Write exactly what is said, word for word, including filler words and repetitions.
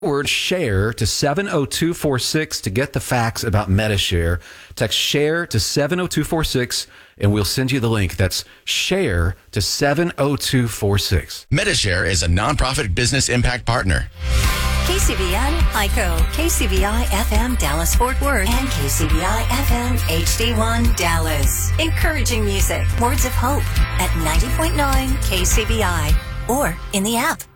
Word SHARE to seven oh two four six to get the facts about Medi-Share. Text SHARE to seven oh two four six and we'll send you the link. That's SHARE to seven oh two four six. Medi-Share is a nonprofit business impact partner. K C B N, I C O, K C B I F M Dallas Fort Worth, and K C B I F M H D one Dallas. Encouraging music, words of hope at ninety point nine K C B I or in the app.